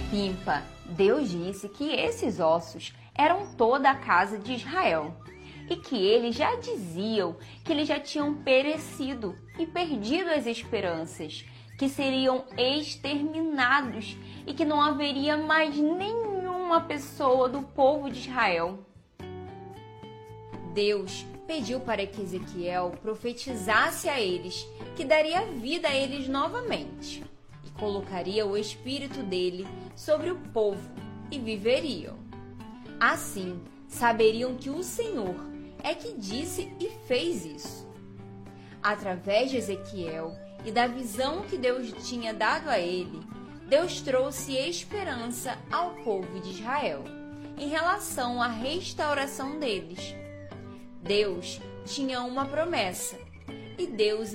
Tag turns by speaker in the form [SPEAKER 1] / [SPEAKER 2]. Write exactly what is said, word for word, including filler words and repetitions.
[SPEAKER 1] Pimpa, Deus disse que esses ossos eram toda a casa de Israel e que eles já diziam que eles já tinham perecido e perdido as esperanças, que seriam exterminados e que não haveria mais nenhuma pessoa do povo de Israel. Deus pediu para que Ezequiel profetizasse a eles que daria vida a eles novamente e colocaria o espírito dele sobre o povo e viveriam. Assim, saberiam que o Senhor é que disse e fez isso. Através de Ezequiel e da visão que Deus tinha dado a ele, Deus trouxe esperança ao povo de Israel em relação à restauração deles. Deus tinha uma promessa e Deus